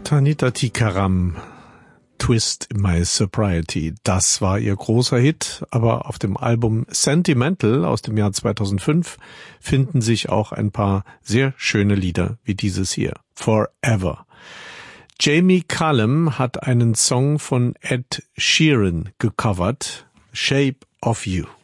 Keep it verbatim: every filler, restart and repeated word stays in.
Tanita Tikaram, Twist in My Sobriety. Das war ihr großer Hit, aber auf dem Album Sentimental aus dem Jahr zweitausendfünf finden sich auch ein paar sehr schöne Lieder wie dieses hier, Forever. Jamie Cullum hat einen Song von Ed Sheeran gecovert, Shape of You.